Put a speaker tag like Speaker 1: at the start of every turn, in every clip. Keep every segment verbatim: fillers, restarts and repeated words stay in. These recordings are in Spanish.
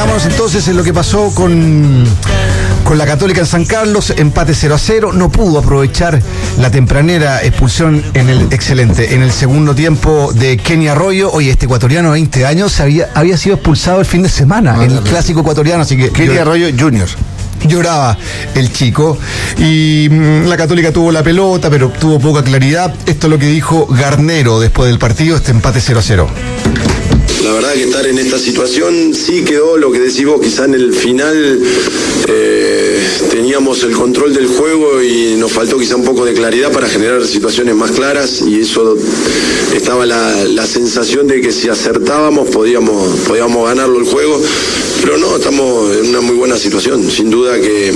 Speaker 1: Metámonos entonces en lo que pasó con, con la Católica en San Carlos, empate cero a cero, no pudo aprovechar la tempranera expulsión en el excelente, en el segundo tiempo de Kenny Arroyo. Oye, este ecuatoriano de veinte años había, había sido expulsado el fin de semana, ah, en el clásico ecuatoriano, así que...
Speaker 2: Kenny Arroyo junior
Speaker 1: Lloraba el chico y mmm, la Católica tuvo la pelota, pero tuvo poca claridad. Esto es lo que dijo Garnero después del partido, este empate cero a cero.
Speaker 3: La verdad que estar en esta situación sí quedó lo que decís vos, quizá en el final eh, teníamos el control del juego y nos faltó quizá un poco de claridad para generar situaciones más claras, y eso estaba la, la sensación de que si acertábamos podíamos, podíamos ganarlo el juego, pero no, estamos en una muy buena situación. Sin duda que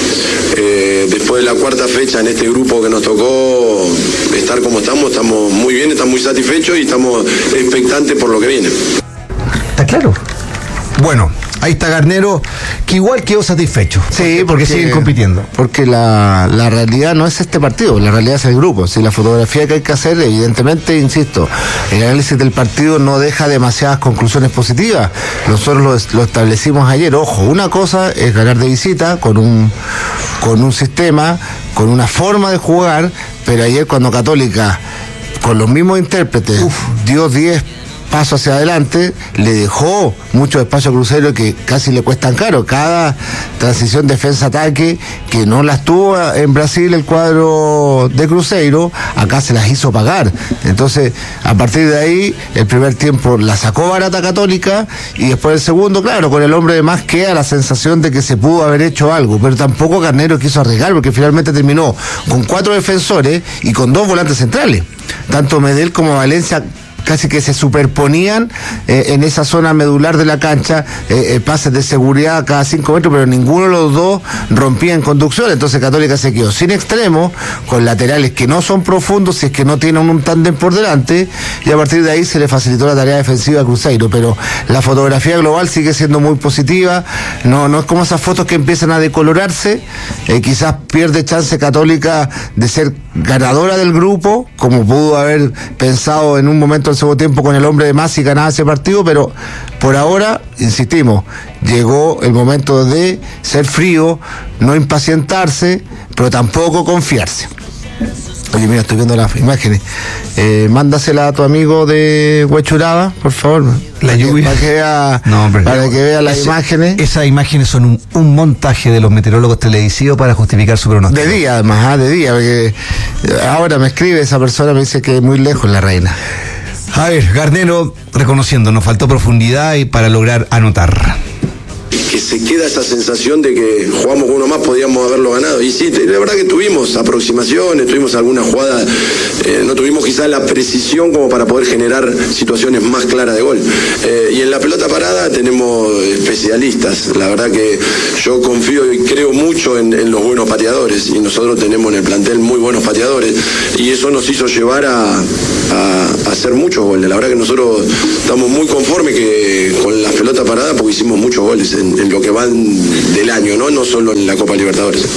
Speaker 3: eh, después de la cuarta fecha en este grupo que nos tocó estar como estamos, estamos muy bien, estamos muy satisfechos y estamos expectantes por lo que viene.
Speaker 1: ¿Está claro? Bueno, ahí está Garnero, que igual quedó satisfecho.
Speaker 2: Sí, porque,
Speaker 1: porque siguen compitiendo.
Speaker 2: Porque la, la realidad no es este partido, la realidad es el grupo. Si la fotografía que hay que hacer, evidentemente, insisto, el análisis del partido no deja demasiadas conclusiones positivas. Nosotros lo, lo establecimos ayer. Ojo, una cosa es ganar de visita con un, con un sistema, con una forma de jugar, pero ayer cuando Católica, con los mismos intérpretes, Uf. dio diez paso hacia adelante, le dejó mucho espacio a Cruzeiro que casi le cuestan caro. Cada transición defensa-ataque que no las tuvo en Brasil el cuadro de Cruzeiro, acá se las hizo pagar. Entonces, a partir de ahí, el primer tiempo la sacó barata Católica y después el segundo, claro, con el hombre de más queda la sensación de que se pudo haber hecho algo, pero tampoco Garnero quiso arriesgar porque finalmente terminó con cuatro defensores y con dos volantes centrales. Tanto Medel como Valencia casi que se superponían eh, en esa zona medular de la cancha, eh, eh, pases de seguridad cada cinco metros, pero ninguno de los dos rompía en conducción. Entonces Católica se quedó sin extremos, con laterales que no son profundos, si es que no tienen un tándem por delante, y a partir de ahí se le facilitó la tarea defensiva a Cruzeiro. Pero la fotografía global sigue siendo muy positiva, no, no es como esas fotos que empiezan a decolorarse, eh, quizás pierde chance Católica de ser ganadora del grupo, como pudo haber pensado en un momento el segundo tiempo con el hombre de más y ganaba ese partido, pero por ahora, insistimos, llegó el momento de ser frío, no impacientarse, pero tampoco confiarse. Oye, mira, estoy viendo las imágenes. Eh, mándasela a tu amigo de Huechuraba, por favor.
Speaker 1: La lluvia.
Speaker 2: Para que vea,
Speaker 1: no, hombre,
Speaker 2: para que vea las
Speaker 1: ese,
Speaker 2: imágenes.
Speaker 1: Esas imágenes son un, un montaje de los meteorólogos televisivos para justificar su pronóstico.
Speaker 2: De día, además, ¿ah? de día, porque ahora me escribe esa persona, me dice que es muy lejos la reina.
Speaker 1: A ver, Garnero reconociendo, nos faltó profundidad y para lograr anotar.
Speaker 3: Que se queda esa sensación de que jugamos con uno más, podíamos haberlo ganado. Y sí, la verdad que tuvimos aproximaciones, tuvimos alguna jugada, eh, no tuvimos quizás la precisión como para poder generar situaciones más claras de gol. Eh, y en la pelota parada tenemos especialistas. La verdad que yo confío y creo mucho en, en los buenos pateadores, y nosotros tenemos en el plantel muy buenos pateadores, y eso nos hizo llevar a, a, a hacer muchos goles. La verdad que nosotros estamos muy conformes que con la pelota parada, porque hicimos muchos goles en, en lo que van del año, ¿no? No solo en la Copa Libertadores.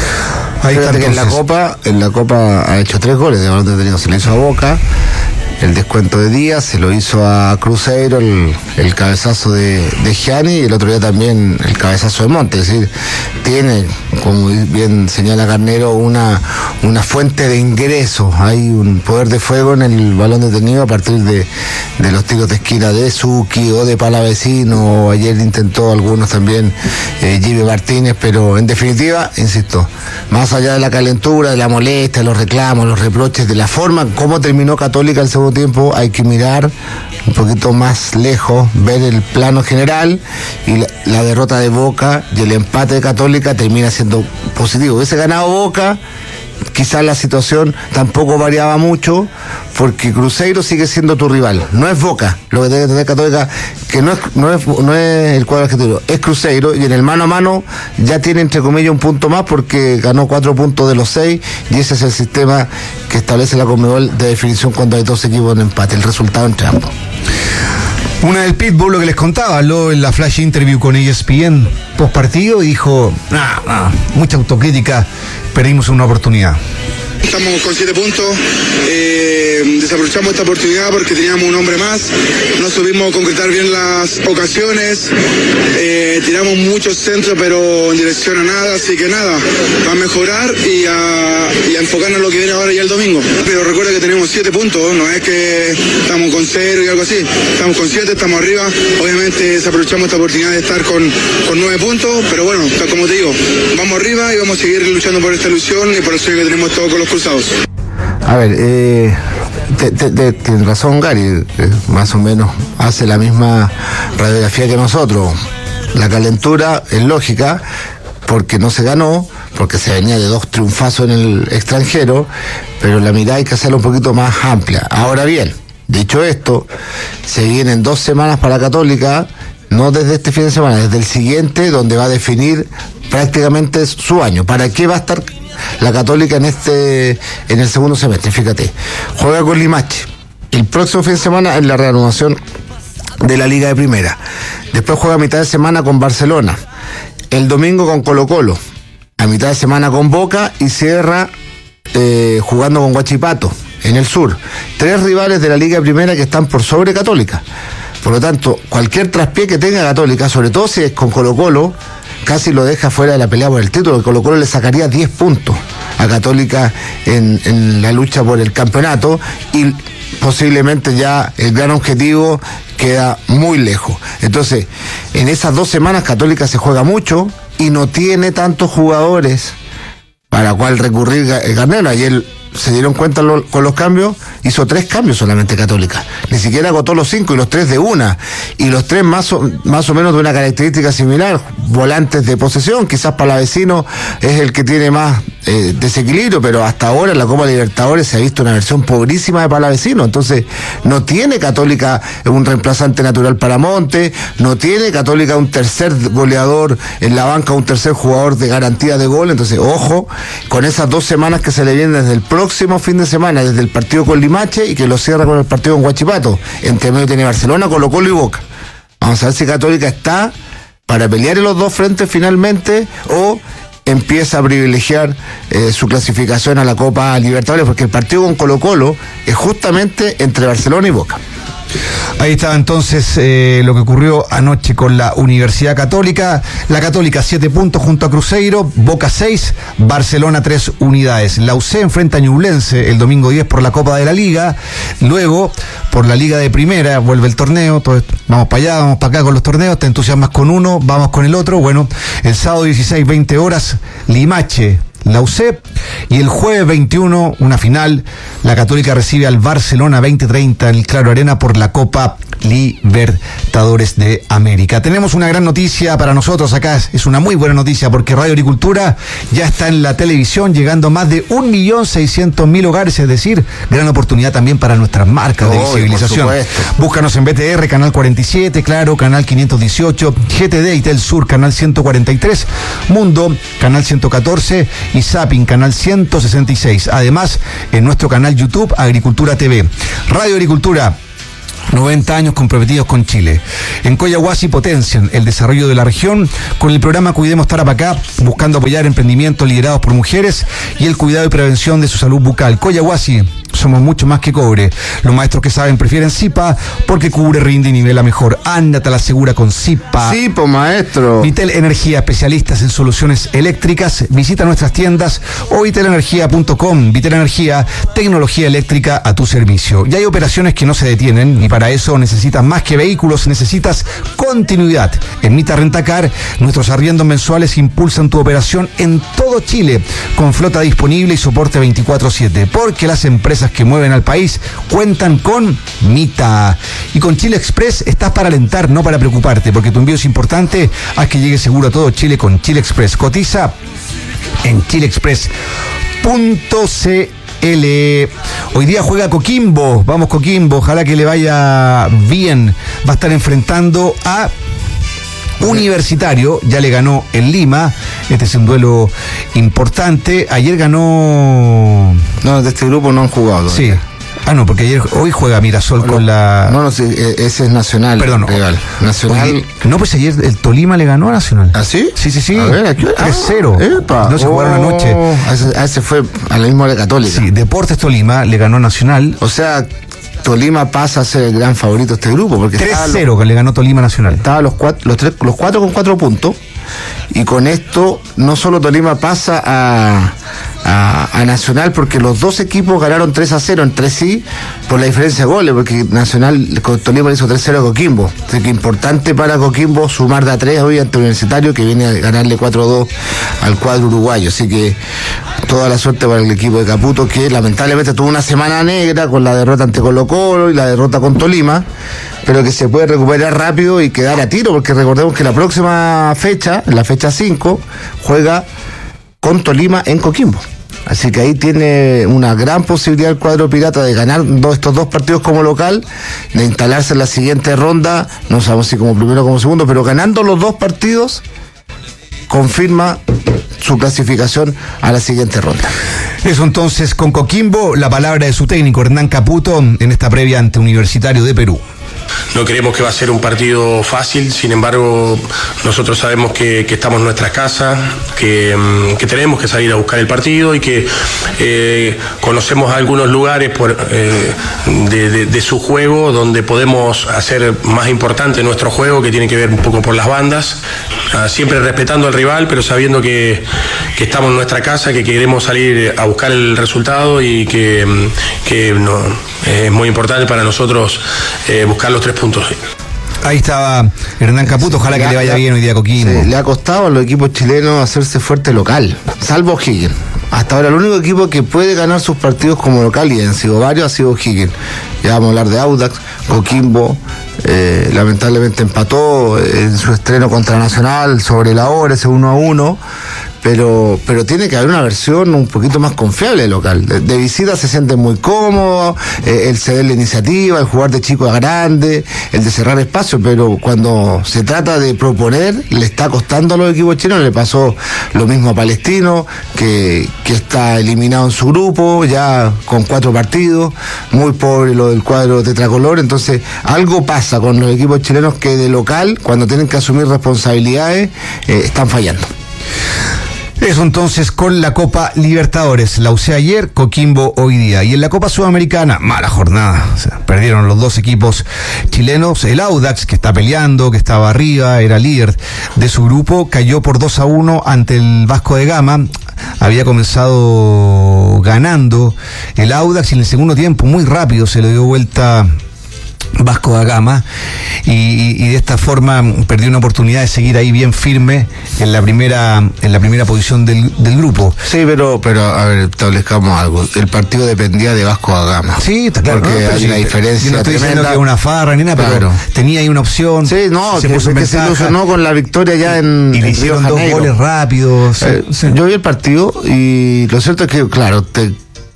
Speaker 2: Ahí está, que en la Copa, en la Copa ha hecho tres goles, de balón detenido se le hizo a Boca, el descuento de Díaz, se lo hizo a Cruzeiro, el, el cabezazo de, de Gianni, y el otro día también el cabezazo de Monte. Es decir, tiene, como bien señala Garnero, una, una fuente de ingresos. Hay un poder de fuego en el balón detenido a partir de, de los tiros de esquina de Zucchi o de Palavecino, o ayer intentó algunos también eh, Jimmy Martínez, pero en definitiva, insisto, más allá de la calentura, de la molestia, los reclamos, los reproches, de la forma como terminó Católica el segundo tiempo, hay que mirar un poquito más lejos, ver el plano general, y la, la derrota de Boca y el empate de Católica termina siendo positivo. Hubiese ganado Boca, quizás la situación tampoco variaba mucho, porque Cruzeiro sigue siendo tu rival, no es Boca, lo que tiene que tener Católica, que no es, no es, no es el cuadro argentino, es Cruzeiro, y en el mano a mano ya tiene entre comillas un punto más, porque ganó cuatro puntos de los seis, y ese es el sistema que establece la Conmebol de definición cuando hay dos equipos en empate, el resultado entre ambos.
Speaker 1: Una del Pitbull, lo que les contaba, habló en la flash interview con E S P N post partido y dijo, nah, nah, mucha autocrítica, perdimos una oportunidad.
Speaker 4: Estamos con siete puntos, eh, desaprovechamos esta oportunidad porque teníamos un hombre más, no supimos concretar bien las ocasiones, eh, tiramos muchos centros pero en dirección a nada, así que nada, a mejorar y a, y a enfocarnos en lo que viene ahora y el domingo. Pero recuerda que tenemos siete puntos, no es que estamos con cero y algo así, estamos con siete, estamos arriba, obviamente desaprovechamos esta oportunidad de estar con, con nueve puntos, pero bueno, como te digo, vamos arriba y vamos a seguir luchando por esta ilusión y por el sueño que tenemos todos con los cruzados.
Speaker 2: A ver, eh, te, te, te, tienes razón Gary, eh, más o menos hace la misma radiografía que nosotros. La calentura es lógica porque no se ganó, porque se venía de dos triunfazos en el extranjero, pero la mirada hay que hacerla un poquito más amplia. Ahora bien, dicho esto, se vienen dos semanas para Católica, no desde este fin de semana, desde el siguiente, donde va a definir prácticamente su año. ¿Para qué va a estar la Católica en este en el segundo semestre? Fíjate, juega con Limache el próximo fin de semana en la reanudación de la Liga de Primera. Después juega a mitad de semana con Barcelona, el domingo con Colo Colo, a mitad de semana con Boca y cierra eh, jugando con Huachipato en el sur. Tres rivales de la Liga de Primera que están por sobre Católica. Por lo tanto, cualquier traspié que tenga Católica, sobre todo si es con Colo Colo, casi lo deja fuera de la pelea por el título. Colo Colo le sacaría diez puntos a Católica en, en la lucha por el campeonato y posiblemente ya el gran objetivo queda muy lejos. Entonces, en esas dos semanas Católica se juega mucho y no tiene tantos jugadores para cual recurrir Garnero. Ayer se dieron cuenta lo, con los cambios, hizo tres cambios solamente Católica, ni siquiera agotó los cinco y los tres de una, y los tres más o, más o menos de una característica similar, volantes de posesión. Quizás Palavecino es el que tiene más eh, desequilibrio, pero hasta ahora en la Copa Libertadores se ha visto una versión pobrísima de Palavecino. Entonces no tiene Católica un reemplazante natural para Monte, no tiene Católica un tercer goleador en la banca, un tercer jugador de garantía de gol. Entonces ojo con esas dos semanas que se le vienen desde el próximo fin de semana, desde el partido con Limache y que lo cierra con el partido con Huachipato. Entre medio tiene Barcelona, Colo Colo y Boca. Vamos a ver si Católica está para pelear en los dos frentes finalmente o empieza a privilegiar eh, su clasificación a la Copa Libertadores, porque el partido con Colo Colo es justamente entre Barcelona y Boca.
Speaker 1: Ahí estaba entonces eh, lo que ocurrió anoche con la Universidad Católica. La Católica siete puntos junto a Cruzeiro, Boca seis, Barcelona tres unidades. La U C enfrenta a Ñublense el domingo diez por la Copa de la Liga. Luego, por la Liga de Primera, vuelve el torneo. Todo esto, vamos para allá, vamos para acá con los torneos. Te entusiasmas con uno, vamos con el otro. Bueno, el sábado dieciséis, veinte horas, Limache, la U C, y el jueves veintiuno, una final, la Católica recibe al Barcelona veinte treinta en el Claro Arena por la Copa Libertadores de América. Tenemos una gran noticia para nosotros acá, es una muy buena noticia porque Radio Agricultura ya está en la televisión, llegando a más de un millón seiscientos mil hogares, es decir, gran oportunidad también para nuestras marcas de visibilización. Búscanos en B T R, canal cuarenta y siete, Claro, canal quinientos dieciocho, G T D y Tel Sur, canal ciento cuarenta y tres, Mundo, canal ciento catorce y Zapping, canal ciento sesenta y seis. Además, en nuestro canal YouTube, Agricultura T V. Radio Agricultura, noventa años comprometidos con Chile. En Coyahuasi potencian el desarrollo de la región con el programa Cuidemos Tarapacá, buscando apoyar emprendimientos liderados por mujeres y el cuidado y prevención de su salud bucal. Coyahuasi, somos mucho más que cobre. Los maestros que saben prefieren Zipa porque cubre, rinde y nivela mejor. Ándate a la segura con Zipa.
Speaker 2: Sí, pues maestro.
Speaker 1: Vitel Energía, especialistas en soluciones eléctricas. Visita nuestras tiendas o vitel energía punto com. Vitel Energía, tecnología eléctrica a tu servicio. Y hay operaciones que no se detienen y para eso necesitas más que vehículos, necesitas continuidad. En Mita Rentacar, nuestros arriendos mensuales impulsan tu operación en todo Chile, con flota disponible y soporte veinticuatro siete, porque las empresas que mueven al país cuentan con Mita. Y con Chile Express estás para alentar, no para preocuparte, porque tu envío es importante. Haz que llegue seguro a todo Chile con Chile Express. Cotiza en chile express punto c l. Hoy día juega Coquimbo, vamos Coquimbo, ojalá que le vaya bien. Va a estar enfrentando a Universitario, ya le ganó en Lima, este es un duelo importante. Ayer ganó...
Speaker 2: No, de este grupo no han jugado.
Speaker 1: Sí, Ah, no, porque ayer, hoy juega Mirasol no, con la...
Speaker 2: No, no, sí, ese es Nacional.
Speaker 1: Perdón.
Speaker 2: Regal. Nacional.
Speaker 1: Oye, no, pues ayer el Tolima le ganó a Nacional.
Speaker 2: ¿Ah, sí?
Speaker 1: Sí, sí, sí.
Speaker 2: A ver, ¿a qué hora?
Speaker 1: tres cero.
Speaker 2: Ah,
Speaker 1: no se jugaron
Speaker 2: oh,
Speaker 1: anoche.
Speaker 2: A ese, a ese fue a la misma hora Católica.
Speaker 1: Sí, Deportes Tolima le ganó a Nacional.
Speaker 2: O sea, Tolima pasa a ser el gran favorito de este grupo. Porque
Speaker 1: tres cero que le ganó Tolima Nacional.
Speaker 2: Estaban los cuatro, los, tres, los cuatro con cuatro puntos. Y con esto, no solo Tolima pasa a, a, a Nacional, porque los dos equipos ganaron tres a cero entre sí por la diferencia de goles, porque Nacional con Tolima hizo tres cero a Coquimbo. Así que importante para Coquimbo sumar de a tres hoy ante Universitario, que viene a ganarle cuatro a dos al cuadro uruguayo. Así que toda la suerte para el equipo de Caputo, que lamentablemente tuvo una semana negra con la derrota ante Colo Colo y la derrota con Tolima, pero que se puede recuperar rápido y quedar a tiro, porque recordemos que la próxima fecha, la fecha cinco, juega con Tolima en Coquimbo. Así que ahí tiene una gran posibilidad el cuadro pirata de ganar dos, estos dos partidos como local, de instalarse en la siguiente ronda, no sabemos si como primero o como segundo, pero ganando los dos partidos, confirma su clasificación a la siguiente ronda.
Speaker 1: Eso entonces con Coquimbo, la palabra de su técnico Hernán Caputo en esta previa ante Universitario de Perú.
Speaker 5: No creemos que va a ser un partido fácil, sin embargo nosotros sabemos que, que estamos en nuestras casas, que, que tenemos que salir a buscar el partido y que eh, conocemos algunos lugares por, eh, de, de, de su juego donde podemos hacer más importante nuestro juego, que tiene que ver un poco por las bandas, uh, siempre respetando al rival, pero sabiendo que, que estamos en nuestra casa, que queremos salir a buscar el resultado y que, que no, es muy importante para nosotros eh, buscar los tres puntos.
Speaker 1: Ahí estaba Hernán Caputo, ojalá sí, que le vaya bien hoy día a Coquimbo.
Speaker 2: Sí, le ha costado a los equipos chilenos hacerse fuerte local, salvo O'Higgins. Hasta ahora el único equipo que puede ganar sus partidos como local, y han sido varios, ha sido O'Higgins. Ya vamos a hablar de Audax, Coquimbo, eh, lamentablemente empató en su estreno contra Nacional sobre la hora, ese uno a uno. Pero, pero tiene que haber una versión un poquito más confiable de local. De, de visita se sienten muy cómodos, eh, el ceder la iniciativa, el jugar de chico a grande, el de cerrar espacio, pero cuando se trata de proponer, le está costando a los equipos chilenos. Le pasó lo mismo a Palestino, que, que está eliminado en su grupo, ya con cuatro partidos, muy pobre lo del cuadro tetracolor. Entonces, algo pasa con los equipos chilenos que de local, cuando tienen que asumir responsabilidades, eh, están fallando.
Speaker 1: Eso entonces con la Copa Libertadores, la U C ayer, Coquimbo hoy día. Y en la Copa Sudamericana, mala jornada, o sea, perdieron los dos equipos chilenos. El Audax, que está peleando, que estaba arriba, era líder de su grupo, cayó por dos a uno ante el Vasco de Gama. Había comenzado ganando el Audax y en el segundo tiempo, muy rápido, se le dio vuelta Vasco da Gama y, y de esta forma perdió una oportunidad de seguir ahí bien firme en la primera en la primera posición del, del grupo.
Speaker 2: Sí, pero pero a ver, establezcamos algo. El partido dependía de Vasco da Gama.
Speaker 1: Sí, está claro.
Speaker 2: Porque
Speaker 1: no,
Speaker 2: hay
Speaker 1: sí,
Speaker 2: una diferencia.
Speaker 1: Yo no estoy
Speaker 2: tremenda.
Speaker 1: diciendo que es una farra ni nada,
Speaker 2: claro.
Speaker 1: Pero tenía ahí una opción.
Speaker 2: Sí, no,
Speaker 1: se
Speaker 2: que,
Speaker 1: puso
Speaker 2: que se ilusionó con la victoria ya en
Speaker 1: y le
Speaker 2: en
Speaker 1: hicieron
Speaker 2: Río
Speaker 1: dos
Speaker 2: Janeiro.
Speaker 1: goles rápidos.
Speaker 2: Eh,
Speaker 1: sí.
Speaker 2: Yo vi el partido y lo cierto es que, claro, te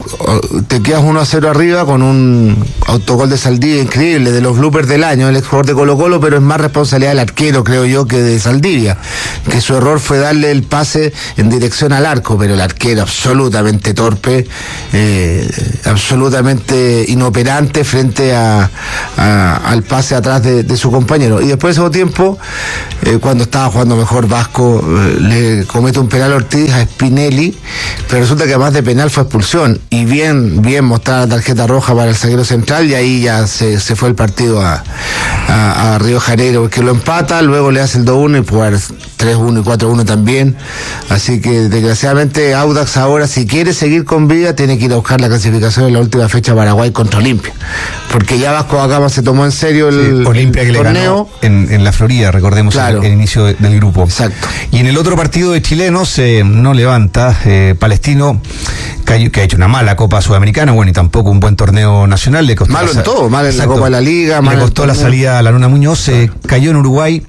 Speaker 2: te quedas uno a cero arriba con un autogol de Saldivia increíble, de los bloopers del año, el exjugador de Colo Colo, pero es más responsabilidad del arquero, creo yo, que de Saldivia, que su error fue darle el pase en dirección al arco, pero el arquero absolutamente torpe, eh, absolutamente inoperante frente a, a al pase atrás de, de su compañero. Y después de ese tiempo, eh, cuando estaba jugando mejor Vasco, eh, le comete un penal a Ortiz a Spinelli, pero resulta que además de penal fue expulsión. Y bien, bien mostrar la tarjeta roja para el zaguero central, y ahí ya se, se fue el partido a, a, a Río Janeiro, porque lo empata, luego le hace el dos uno y jugar tres uno y cuatro uno también. Así que desgraciadamente Audax ahora, si quiere seguir con vida, tiene que ir a buscar la clasificación en la última fecha Paraguay contra Olimpia, porque ya Vasco da Gama se tomó en serio el,
Speaker 1: sí, Olimpia que
Speaker 2: torneo.
Speaker 1: Le ganó en, en la Florida, recordemos, claro, el, el inicio de, del grupo.
Speaker 2: Exacto.
Speaker 1: Y en el otro partido de chilenos eh, no levanta, eh, Palestino que, que ha hecho una mala Copa Sudamericana, bueno, y tampoco un buen torneo nacional. Le costó
Speaker 2: malo
Speaker 1: la,
Speaker 2: en todo, mal en exacto, la Copa de la Liga,
Speaker 1: le costó la salida a la Luna Muñoz, eh, cayó en Uruguay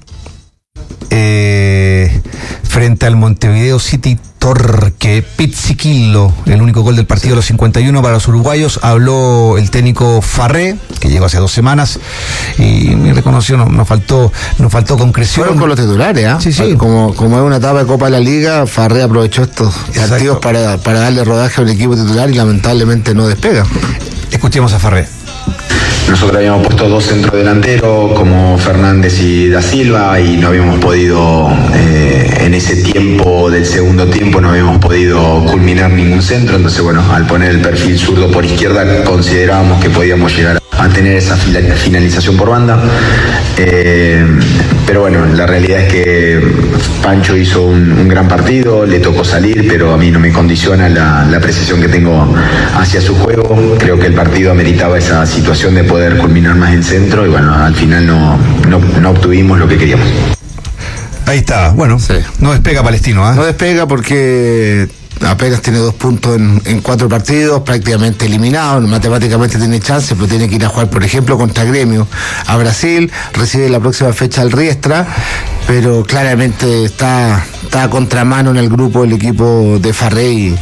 Speaker 1: eh, frente al Montevideo City Torque, Pizziquillo, el único gol del partido a los cincuenta y uno para los uruguayos. Habló el técnico Farré, que llegó hace dos semanas, y me reconoció, nos no faltó, nos faltó concreción.
Speaker 2: Fueron con los titulares, ¿eh?
Speaker 1: Sí, sí.
Speaker 2: Como, como es una etapa de Copa de la Liga, Farré aprovechó estos partidos para, para darle rodaje a un equipo titular y lamentablemente no despega.
Speaker 1: Escuchemos a Farré.
Speaker 6: Nosotros habíamos puesto dos centrodelanteros como Fernández y Da Silva y no habíamos podido, eh, en ese tiempo del segundo tiempo, no habíamos podido culminar ningún centro. Entonces, bueno, al poner el perfil zurdo por izquierda considerábamos que podíamos llegar a tener esa finalización por banda. Eh, pero bueno, la realidad es que Pancho hizo un, un gran partido, le tocó salir, pero a mí no me condiciona la, la precisión que tengo hacia su juego. Creo que el partido ameritaba esa situación de poder culminar más en centro y bueno, al final no, no, no obtuvimos lo que queríamos.
Speaker 1: Ahí está, bueno, sí. No despega Palestino, ¿eh?
Speaker 2: No despega porque apenas tiene dos puntos en, en cuatro partidos, prácticamente eliminado, matemáticamente tiene chance, pero tiene que ir a jugar, por ejemplo, contra Gremio a Brasil, recibe la próxima fecha al Riestra, pero claramente está, está a contramano en el grupo el equipo de Farré y,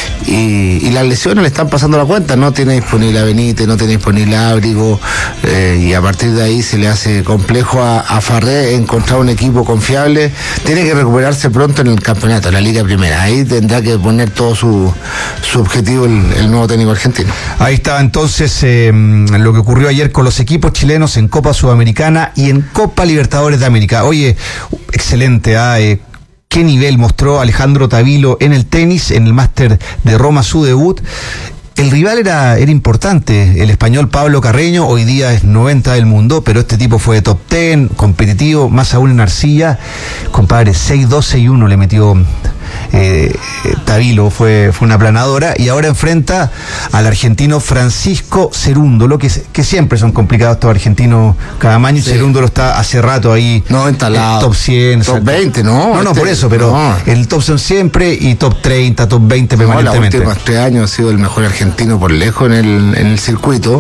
Speaker 2: y, y las lesiones le están pasando la cuenta, no tiene disponible a Benítez, no tiene disponible a Ábrigo, eh, y a partir de ahí se le hace complejo a, a Farré encontrar un equipo confiable. Tiene que recuperarse pronto en el campeonato, en la Liga Primera, ahí tendrá que poner todo su, su objetivo el, el nuevo técnico argentino.
Speaker 1: Ahí está entonces eh, lo que ocurrió ayer con los equipos chilenos en Copa Sudamericana y en Copa Libertadores de América. Oye, excelente, ¿ah? Eh, qué nivel mostró Alejandro Tavilo en el tenis, en el Máster de Roma, su debut. El rival era, era importante, el español Pablo Carreño, hoy día es noventa del mundo, pero este tipo fue de top diez, competitivo, más aún en arcilla. Compadre, seis dos, seis uno le metió eh, Tavilo, fue, fue una aplanadora, y ahora enfrenta al argentino Francisco Cerúndolo, que, que siempre son complicados estos argentinos cada año, sí. Cerúndolo está hace rato ahí,
Speaker 2: no, instalado,
Speaker 1: top cien,
Speaker 2: top veinte, no,
Speaker 1: no, no, este, por eso, pero no. El top cien siempre y top treinta, top veinte permanentemente.
Speaker 2: No, los últimos tres años ha sido el mejor argentino por lejos en el, en el circuito,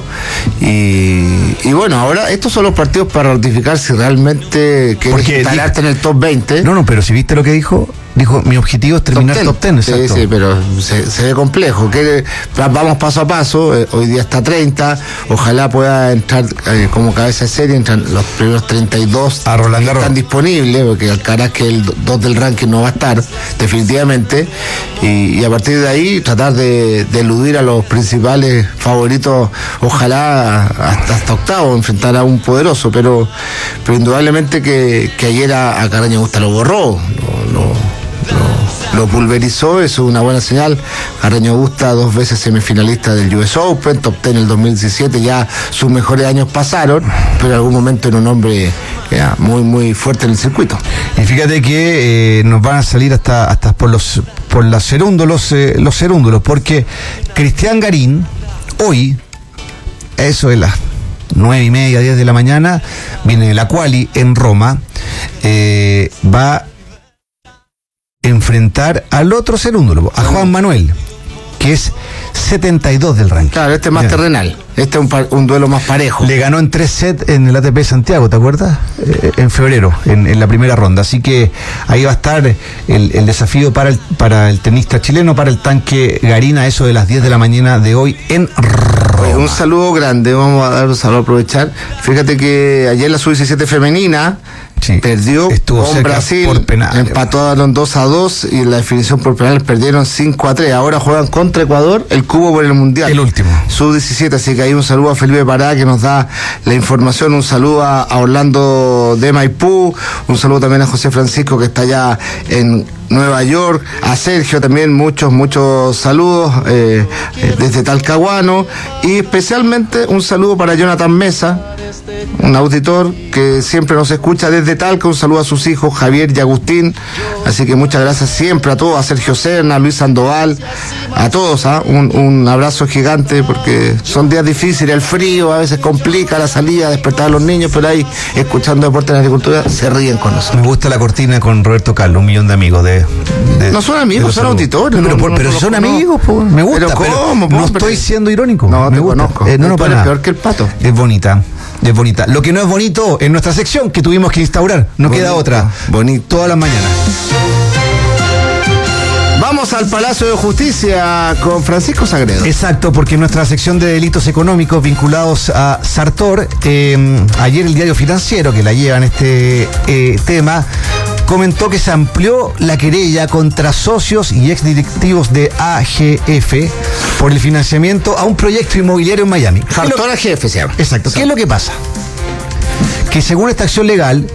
Speaker 2: y, y bueno, ahora estos son los partidos para ratificar si realmente quieres instalarte en el top veinte.
Speaker 1: No, no, pero si viste lo que dijo, dijo, mi objetivo es terminar top diez,
Speaker 2: sí, sí, pero se, se ve complejo, que vamos paso a paso, eh, hoy día está treinta, ojalá pueda entrar eh, como cabeza de serie, entran los primeros treinta y dos
Speaker 1: a Roland Garros.
Speaker 2: Están disponibles, porque Alcaraz, que el dos del ranking, no va a estar definitivamente, y, y a partir de ahí tratar de, de eludir a los principales favoritos, ojalá hasta, hasta octavo, enfrentar a un poderoso, pero, pero indudablemente que, que ayer a, a Carreño Busta lo borró, lo, lo Lo, lo pulverizó, eso es una buena señal. Carreño Busta, dos veces semifinalista del U S Open, top diez en el dos mil diecisiete, ya sus mejores años pasaron, pero en algún momento era un hombre ya, muy muy fuerte en el circuito.
Speaker 1: Y fíjate que eh, nos van a salir hasta hasta por los por las cerúndolos, eh, los cerúndolos, porque Cristian Garín, hoy, eso es las nueve y media, diez de la mañana, viene la quali en Roma, eh, va enfrentar al otro cerúndolo, a Juan Manuel, que es setenta y dos del ranking.
Speaker 2: Claro, este es más ya. terrenal, este es un, par, un duelo más parejo.
Speaker 1: Le ganó en tres sets en el A T P Santiago, ¿te acuerdas? Eh, en febrero, en, en la primera ronda, así que ahí va a estar el, el desafío para el, para el tenista chileno, para el tanque Garín, a eso de las diez de la mañana de hoy en Roma.
Speaker 2: Un saludo grande, vamos a dar un saludo, aprovechar. Fíjate que ayer la sub diecisiete femenina sí, perdió con Brasil, por penal, empataron dos a dos y en la definición por penal perdieron cinco a tres. Ahora juegan contra Ecuador el cubo por el mundial,
Speaker 1: el último
Speaker 2: sub diecisiete, así que ahí un saludo a Felipe Pará, que nos da la información, un saludo a, a Orlando de Maipú, un saludo también a José Francisco, que está allá en Nueva York, a Sergio también, muchos, muchos saludos eh, desde Talcahuano, y especialmente un saludo para Jonathan Mesa, un auditor que siempre nos escucha desde Talca, un saludo a sus hijos Javier y Agustín, así que muchas gracias siempre a todos, a Sergio Serna, a Luis Sandoval, a todos, ¿eh? un, un abrazo gigante, porque son días difíciles, el frío a veces complica la salida, despertar a los niños, pero ahí, escuchando Deporte en la Agricultura, se ríen con nosotros.
Speaker 1: Me gusta la cortina con Roberto Carlos, un millón de amigos de, de
Speaker 2: no son amigos, son auditores.
Speaker 1: No, pero, no, pero no, son no, amigos, no, me gusta, pero, ¿cómo, pero no estoy siendo irónico.
Speaker 2: No,
Speaker 1: me
Speaker 2: te
Speaker 1: gusta.
Speaker 2: Conozco.
Speaker 1: Eh, no, no, para
Speaker 2: peor que el pato.
Speaker 1: Es bonita. Es bonita. Lo que no es bonito es nuestra sección que tuvimos que instaurar. No bonito, queda otra.
Speaker 2: Bonito.
Speaker 1: Todas las mañanas.
Speaker 2: Vamos al Palacio de Justicia con Francisco Sagredo.
Speaker 1: Exacto, porque en nuestra sección de delitos económicos vinculados a Sartor, eh, ayer el Diario Financiero, que la lleva en este eh, tema, comentó que se amplió la querella contra socios y exdirectivos de A G F por el financiamiento a un proyecto inmobiliario en Miami.
Speaker 2: Sartor A G F se llama.
Speaker 1: Exacto. ¿Qué es lo que pasa? Que según esta acción legal,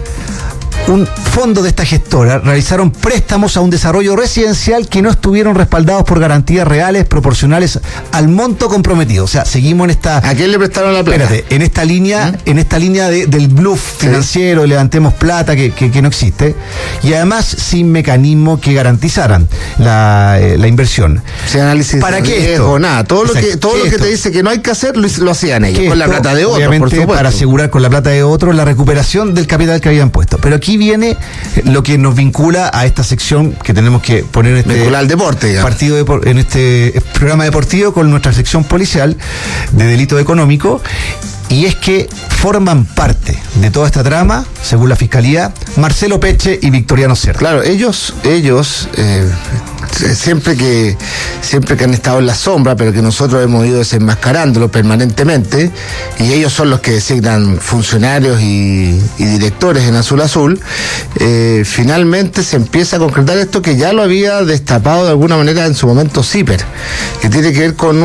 Speaker 1: un fondo de esta gestora realizaron préstamos a un desarrollo residencial que no estuvieron respaldados por garantías reales proporcionales al monto comprometido. O sea, seguimos en esta...
Speaker 2: ¿A quién le prestaron la plata?
Speaker 1: Espérate, en esta línea,
Speaker 2: ¿Mm?
Speaker 1: en esta línea de, del bluff financiero, sí. Levantemos plata que, que, que no existe, y además sin mecanismo que garantizaran la, eh, la inversión.
Speaker 2: Sin análisis
Speaker 1: ¿Para
Speaker 2: de
Speaker 1: qué
Speaker 2: riesgo,
Speaker 1: esto?
Speaker 2: nada. Todo lo que, todo lo que te dice que no hay que hacer, lo, lo hacían ellos, con la plata de otros,
Speaker 1: obviamente,
Speaker 2: por supuesto.
Speaker 1: para asegurar con la plata de otros la recuperación del capital que habían puesto. Pero aquí viene lo que nos vincula a esta sección que tenemos que poner en este
Speaker 2: vincular al deporte, digamos.
Speaker 1: partido de, en este programa deportivo con nuestra sección policial de delito económico, y es que forman parte de toda esta trama, según la Fiscalía, Marcelo Peche y Victoriano Cerda.
Speaker 2: Claro, ellos, ellos eh, siempre que siempre que han estado en la sombra, pero que nosotros hemos ido desenmascarándolo permanentemente, y ellos son los que designan funcionarios y, y directores en Azul Azul, eh, finalmente se empieza a concretar esto que ya lo había destapado de alguna manera en su momento Zipper, que tiene que ver con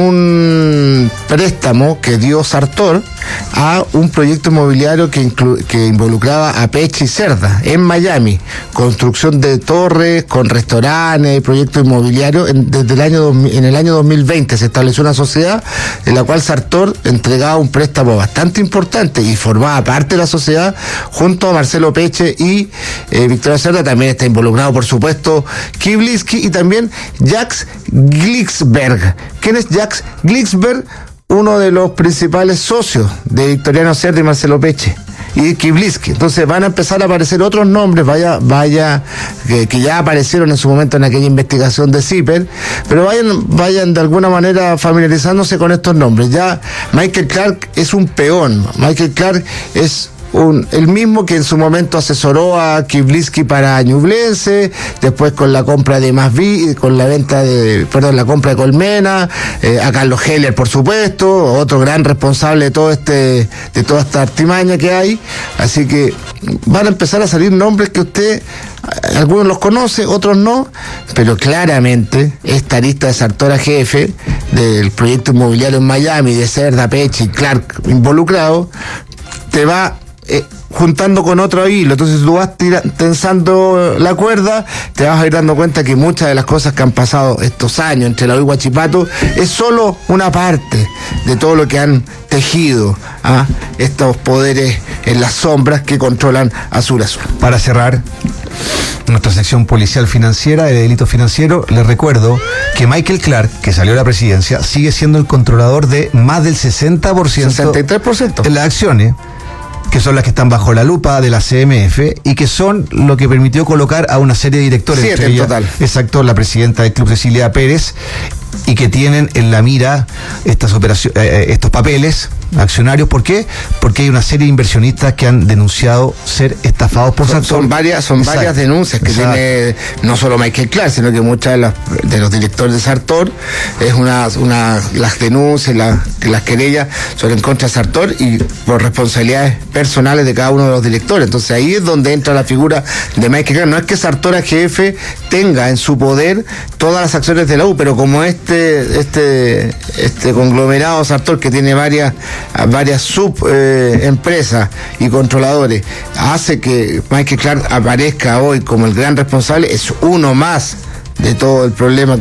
Speaker 2: un préstamo que dio Sartor a un proyecto inmobiliario que, inclu- que involucraba a Peche y Cerda en Miami, construcción de torres con restaurantes, proyecto inmobiliario. En, desde el año dos mil, en el año dos mil veinte se estableció una sociedad en la cual Sartor entregaba un préstamo bastante importante y formaba parte de la sociedad junto a Marcelo Peche y eh, Victoria Cerda. También está involucrado, por supuesto, Kiblisky y también Jacques Glicksberg. ¿Quién es Jacques Glicksberg? Uno de los principales socios de Victoriano Cerda y Marcelo Peche y Kiblisky. Entonces van a empezar a aparecer otros nombres, vaya, vaya, que, que ya aparecieron en su momento en aquella investigación de Zipper, pero vayan, vayan de alguna manera familiarizándose con estos nombres. Ya Michael Clark es un peón, Michael Clark es Un, el mismo que en su momento asesoró a Kiblisky para Ñublense, después con la compra de Masví, con la venta de, perdón, la compra de Colmena, eh, a Carlos Heller, por supuesto, otro gran responsable de todo este, de toda esta artimaña que hay. Así que van a empezar a salir nombres que usted, algunos los conoce, otros no, pero claramente esta lista de Sartor A G F del proyecto inmobiliario en Miami, de Cerda, Peche y Clark involucrado, te va Eh, juntando con otro hilo. Entonces tú vas tira, tensando la cuerda, te vas a ir dando cuenta que muchas de las cosas que han pasado estos años entre la U y Huachipato es solo una parte de todo lo que han tejido ¿ah? estos poderes en las sombras que controlan Azul Azul.
Speaker 1: Para cerrar nuestra sección policial financiera de delito financiero, les recuerdo que Michael Clark, que salió de la presidencia, sigue siendo el controlador de más del sesenta por ciento
Speaker 2: sesenta y tres por ciento
Speaker 1: de las acciones, que son las que están bajo la lupa de la C M F y que son lo que permitió colocar a una serie de directores.
Speaker 2: Siete en total.
Speaker 1: Exacto, la presidenta del club Cecilia Pérez, y que tienen en la mira estas operaciones, eh, estos papeles accionarios. ¿Por qué? Porque hay una serie de inversionistas que han denunciado ser estafados por
Speaker 2: son,
Speaker 1: Sartor.
Speaker 2: son varias son
Speaker 1: Exacto.
Speaker 2: varias denuncias que
Speaker 1: Exacto.
Speaker 2: tiene no solo Michael Clark, sino que muchas de, las, de los directores de Sartor, es una, una las denuncias, la, las querellas son en contra de Sartor y por responsabilidades personales de cada uno de los directores. Entonces ahí es donde entra la figura de Michael Clark. No es que Sartor A G F tenga en su poder todas las acciones de la U, pero como este este este conglomerado Sartor, que tiene varias varias sub eh, empresas y controladores, hace que Michael Clark aparezca hoy como el gran responsable, es uno más de todo el problema